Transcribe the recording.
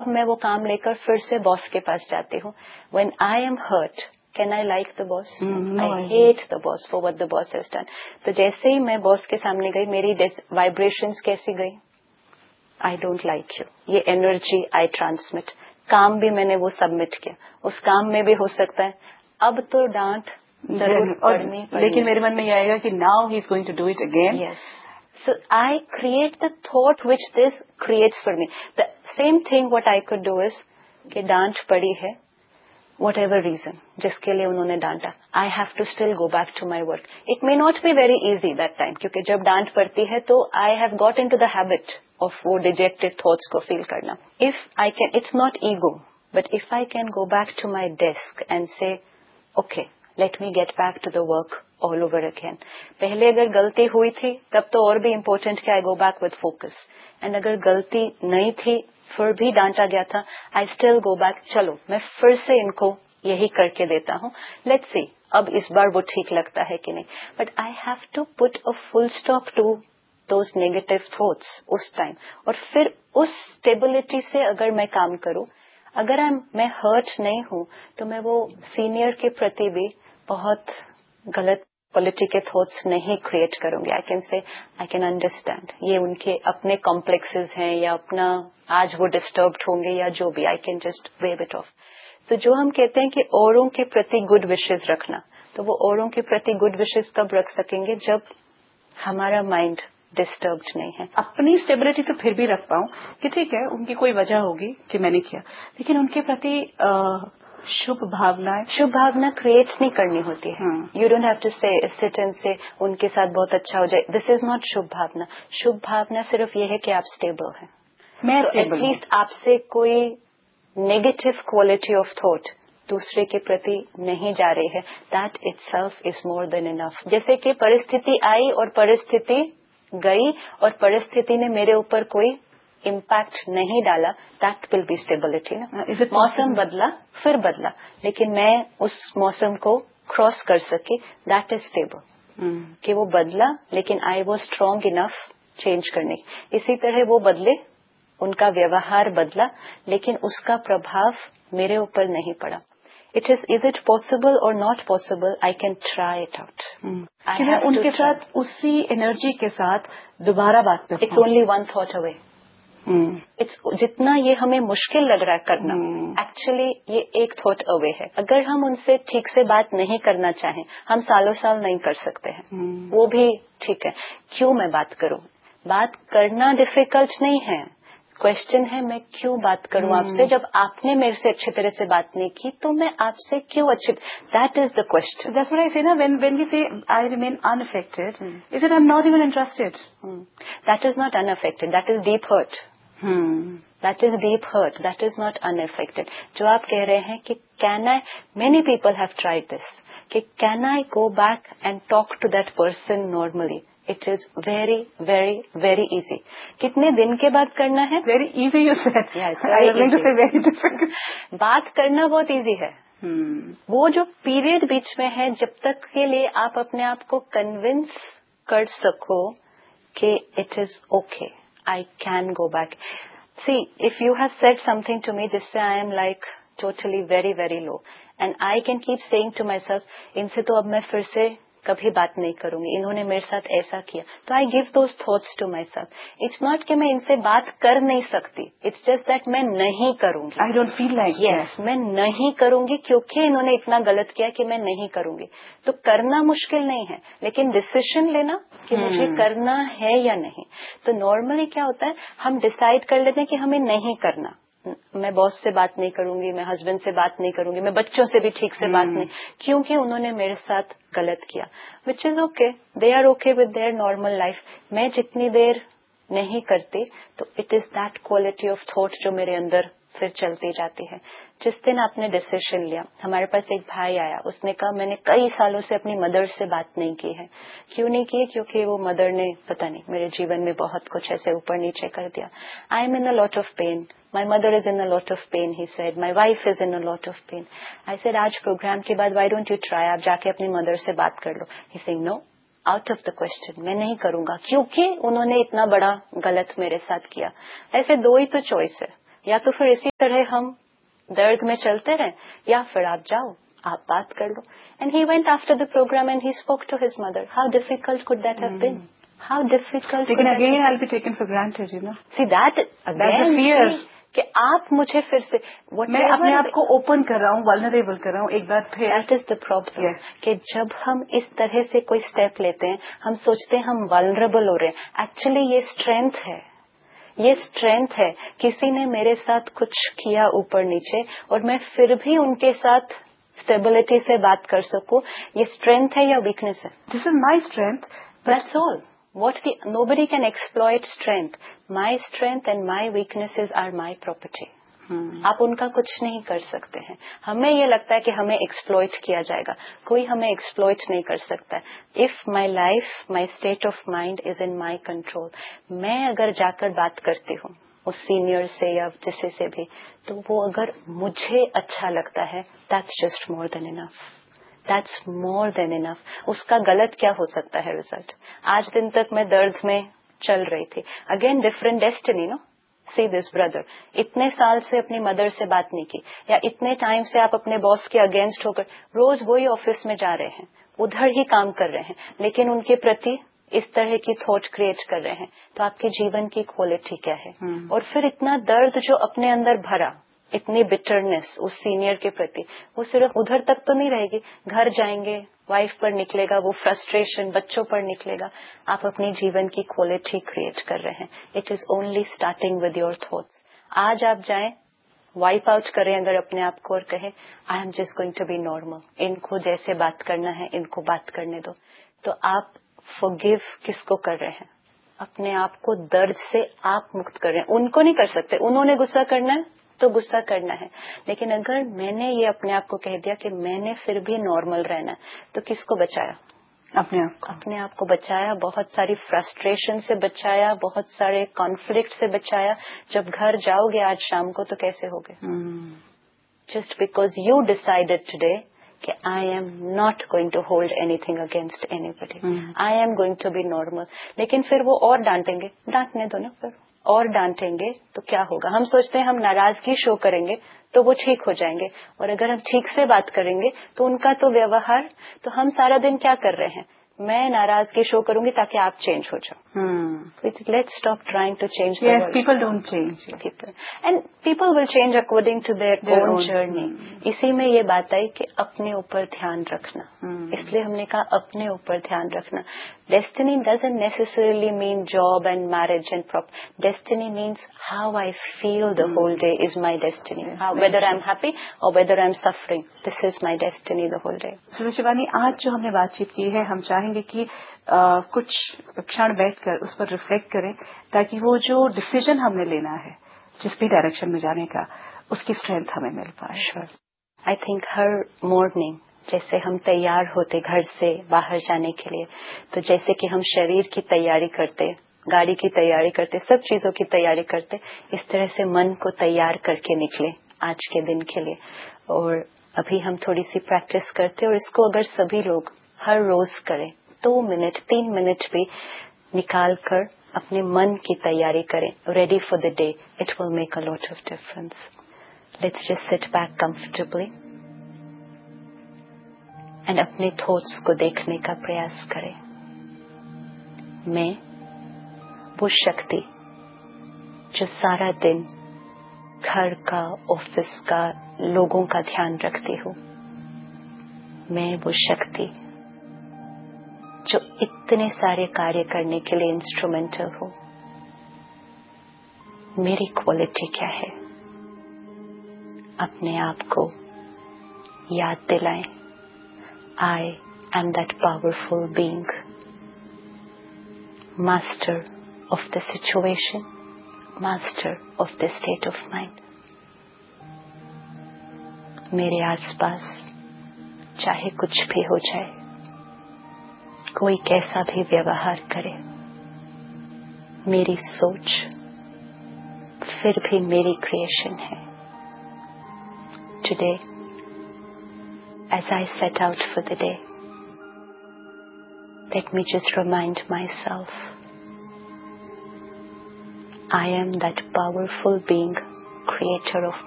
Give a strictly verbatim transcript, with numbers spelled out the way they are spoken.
मैं वो काम लेकर फिर से बॉस के पास जाती हूँ. When I am hurt, can I like the boss? Mm, no, I hate the boss for what the boss has done. तो जैसे ही मैं बॉस के सामने गई, मेरी वाइब्रेशंस कैसी गई? I don't like you. ये एनर्जी I transmit. काम भी मैंने वो सबमिट किया, उस काम में भी हो सकता है अब तो डांट जरूर पड़नी पड़ेगी, लेकिन मेरे मन में ये आएगा कि now he is going to do it again. Yes. So I create the thought which this creates for me. The same thing what I could do is कि डांट पड़ी है, whatever reason जिसके लिए उन्होंने डांटा, I have to still go back to my work. It may not be very easy that time क्योंकि जब डांट पड़ती है तो I have got into the habit of वो dejected thoughts को feel करना. If I can, it's not ego, but if I can go back to my desk and say, okay, let me get back to the work all over again. पहले अगर गलती हुई थी तब तो और भी important कि I go back with focus. And अगर गलती नहीं थी फिर भी डांटा गया था, I still go back. चलो मैं फिर से इनको यही करके देता हूँ. Let's see अब इस बार वो ठीक लगता है कि नहीं. But I have to put a full stop to those negative thoughts उस टाइम. और फिर उस स्टेबिलिटी से अगर मैं काम करूँ, अगर मैं हर्ट नहीं हूँ तो मैं वो सीनियर के प्रति भी बहुत गलत क्वालिटी के थॉट्स नहीं क्रिएट करूंगी. I can say I can understand ये उनके अपने कॉम्प्लेक्सेस हैं या अपना आज वो डिस्टर्ब्ड होंगे या जो भी, I can just wave it of. तो जो हम कहते हैं कि औरों के प्रति गुड विशेस रखना, तो वो औरों के प्रति गुड विशेस कब रख सकेंगे जब हमारा माइंड डिस्टर्ब्ड नहीं है. अपनी स्टेबिलिटी तो फिर भी रख पाऊं कि ठीक है उनकी कोई वजह होगी कि मैंने किया, लेकिन उनके प्रति शुभ भावना शुभ भावना क्रिएट नहीं करनी होती है. यू डोंट हैव टू से सिट एंड से उनके साथ बहुत अच्छा हो जाए. दिस इज नॉट शुभ भावना. शुभ भावना सिर्फ ये है कि आप स्टेबल हैं. मैं तो एटलीस्ट आपसे कोई नेगेटिव क्वालिटी ऑफ थॉट दूसरे के प्रति नहीं जा रही है. That itself is more than enough. जैसे कि परिस्थिति आई और परिस्थिति गई और परिस्थिति ने मेरे ऊपर कोई इम्पैक्ट नहीं डाला, दैट विल बी स्टेबिलिटी ना. मौसम बदला फिर बदला लेकिन मैं उस मौसम को क्रॉस कर सकी, दैट इज स्टेबल. कि वो बदला लेकिन I was strong enough change करने की. इसी तरह वो बदले, उनका व्यवहार बदला लेकिन उसका प्रभाव मेरे ऊपर नहीं पड़ा. It is, is it possible or not possible? I can try it out. Hmm. कि मैं उनके साथ उसी एनर्जी के साथ दोबारा बात करता हूँ. It's only one thought away. Hmm. It's जितना ये हमें मुश्किल लग रहा है करना, एक्चुअली hmm. ये एक थॉट अवे है. अगर हम उनसे ठीक से बात नहीं करना चाहें, हम सालों साल नहीं कर सकते हैं. hmm. वो भी ठीक है. क्यों मैं बात करूं? बात करना डिफिकल्ट नहीं है. क्वेश्चन है मैं क्यों बात करूं hmm. आपसे जब आपने मेरे से अच्छी तरह से बात नहीं की, तो मैं आपसे क्यों अच्छी. That is the question. That's what I से ना, व्हेन व्हेन वी से I remain unaffected, is it I am not even interested. That is not unaffected, that is deep hurt. That is deep hurt, that is not unaffected. जो आप कह रहे हैं कि can I, many people have tried this, कि can I go back and talk to that person normally. It is very, very, very easy. कितने दिन के बाद करना है? Very easy, you said. Yeah, it's very I am going to say very difficult. बात करना बहुत easy है. hmm. वो जो पीरियड बीच में है, जब तक के लिए आप अपने आप को कन्विंस कर सको कि it is okay, I can go back. See, if you have said something to me जिससे I am like totally very, very low, and I can keep saying to myself, इनसे तो अब मैं फिर से कभी बात नहीं करूंगी, इन्होंने मेरे साथ ऐसा किया, तो I give those thoughts to my self. It's not कि मैं इनसे बात कर नहीं सकती, इट्स जस्ट दैट मैं नहीं करूंगी. I don't feel like yes, मैं नहीं करूंगी क्योंकि इन्होंने इतना गलत किया कि मैं नहीं करूंगी. तो करना मुश्किल नहीं है, लेकिन डिसीजन लेना कि hmm. मुझे करना है या नहीं. तो नॉर्मली क्या होता है, हम डिसाइड कर लेते हैं कि हमें नहीं करना. मैं बॉस से बात नहीं करूंगी, मैं हस्बैंड से बात नहीं करूंगी, मैं बच्चों से भी ठीक से hmm. बात नहीं, क्योंकि उन्होंने मेरे साथ गलत किया. Which is okay, they are okay with their normal life. मैं जितनी देर नहीं करती तो it is that quality of thought जो मेरे अंदर फिर चलती जाती है. जिस दिन आपने डिसीजन लिया, हमारे पास एक भाई आया, उसने कहा मैंने कई सालों से अपनी मदर से बात नहीं की है. क्यों नहीं की? क्योंकि वो मदर ने पता नहीं मेरे जीवन में बहुत कुछ ऐसे ऊपर नीचे कर दिया. I am in a lot of pen, my mother is in a lot of pen, he said, my wife is in a lot of pen. I said आज प्रोग्राम के बाद व्हाई डोंट यू ट्राई, आप जाके अपनी mother से बात कर लो. He saying no, out of the question, मैं नहीं करूंगा क्योंकि उन्होंने इतना बड़ा गलत मेरे साथ किया. ऐसे दो ही तो चॉइस है, या तो फिर इसी तरह हम दर्द में चलते रहें, या फिर आप जाओ, आप बात कर लो. And he went after the programme and he spoke to his mother. How difficult could that have been? How difficult. लेकिन again I will be taken for granted, you know. See that again fear कि आप मुझे फिर से मैं अपने आप को ओपन कर रहा हूँ, वल्नरेबल कर रहा हूँ एक बार फिर. दैट इज द प्रॉब्लम कि जब हम इस तरह से कोई स्टेप लेते हैं, हम सोचते हैं हम वल्नरेबल हो रहे हैं. एक्चुअली ये स्ट्रेंथ है, ये स्ट्रेंथ है. किसी ने मेरे साथ कुछ किया ऊपर नीचे और मैं फिर भी उनके साथ स्टेबिलिटी से बात कर सकूं, ये स्ट्रेंथ है या वीकनेस है? This is my strength. That's all. What the nobody can exploit strength. My strength and my weaknesses are my property. hmm. आप उनका कुछ नहीं कर सकते हैं. हमें ये लगता है कि हमें एक्सप्लॉइट किया जाएगा, कोई हमें एक्सप्लॉइट नहीं कर सकता. If my life, my state of mind is in my control. मैं अगर जाकर बात करती हूँ उस सीनियर से या जिसे से भी, तो वो अगर मुझे अच्छा लगता है, that's just more than enough. That's more than enough. उसका गलत क्या हो सकता है रिजल्ट? आज दिन तक मैं दर्द में चल रही थी. Again different destiny, no. See this brother, इतने साल से अपनी मदर से बात नहीं की, या इतने टाइम से आप अपने बॉस के अगेंस्ट होकर रोज वही ऑफिस में जा रहे हैं, उधर ही काम कर रहे हैं, लेकिन उनके प्रति इस तरह की थॉट क्रिएट कर रहे हैं. तो आपके जीवन की क्वालिटी क्या है? hmm. और फिर इतना दर्द जो अपने अंदर भरा, इतनी बिटरनेस उस सीनियर के प्रति, वो सिर्फ उधर तक तो नहीं रहेगी. घर जाएंगे, वाइफ पर निकलेगा, वो फ्रस्ट्रेशन बच्चों पर निकलेगा. आप अपनी जीवन की क्वालिटी क्रिएट कर रहे हैं. It is only starting with your thoughts. आज आप जाएं, वाइप आउट करें अगर अपने आप को और कहें I am just going to be normal, इनको जैसे बात करना है इनको बात करने दो, तो आप फॉरगिव किसको कर रहे हैं? अपने आप को दर्द से आप मुक्त कर रहे हैं. उनको नहीं कर सकते. उन्होंने गुस्सा करना है तो गुस्सा करना है, लेकिन अगर मैंने ये अपने आप को कह दिया कि मैंने फिर भी नॉर्मल रहना, तो किसको बचाया? अपने आप को. अपने आप को बचाया, बहुत सारी फ्रस्ट्रेशन से बचाया, बहुत सारे कॉन्फ्लिक्ट से बचाया. जब घर जाओगे आज शाम को तो कैसे होगे? Just because you decided today कि I am not going to hold anything against anybody, I am going to be normal. लेकिन फिर वो और डांटेंगे, डांटने दो ना. फिर और डांटेंगे तो क्या होगा? हम सोचते हैं हम नाराजगी शो करेंगे तो वो ठीक हो जाएंगे, और अगर हम ठीक से बात करेंगे तो उनका तो व्यवहार, तो हम सारा दिन क्या कर रहे हैं? मैं नाराजगी शो करूंगी ताकि आप चेंज हो जाओ. Let's stop trying to change the world. People don't change, people and people will change according to their own journey. इसी में ये बात आई कि अपने ऊपर ध्यान रखना. hmm. इसलिए हमने कहा अपने ऊपर ध्यान रखना. Destiny doesn't necessarily mean job and marriage and property. Destiny means how I feel the whole day is my destiny. Whether I am happy और whether I am suffering, this is my destiny the whole day. Shivani, आज जो हमने बातचीत की है, हम चाहेंगे कि आ, कुछ क्षण बैठकर उस पर रिफ्लेक्ट करें, ताकि वो जो डिसीजन हमने लेना है जिस भी डायरेक्शन में जाने का, उसकी स्ट्रेंथ हमें मिल पाए. Sure. I think her morning जैसे हम तैयार होते घर से बाहर जाने के लिए, तो जैसे कि हम शरीर की तैयारी करते, गाड़ी की तैयारी करते, सब चीजों की तैयारी करते, इस तरह से मन को तैयार करके निकले आज के दिन के लिए. और अभी हम थोड़ी सी प्रैक्टिस करते, और इसको अगर सभी लोग हर रोज करें, दो मिनट तीन मिनट भी निकाल कर अपने मन की तैयारी करें, ready for the day, it will make a lot of difference. Let's just sit back comfortably and अपने थॉट्स को देखने का प्रयास करें. मैं वो शक्ति जो सारा दिन घर का, ऑफिस का, लोगों का ध्यान रखती हूँ, मैं वो शक्ति जो इतने सारे कार्य करने के लिए इंस्ट्रूमेंटल हो, मेरी क्वालिटी क्या है? अपने आप को याद दिलाएं, I am that powerful being, master of the situation, master of the state of mind. मेरे आसपास चाहे कुछ भी हो जाए, कोई कैसा भी व्यवहार करे, मेरी सोच फिर भी मेरी क्रिएशन है. Today, as I set out for the day, let me just remind myself, I am that powerful being creator of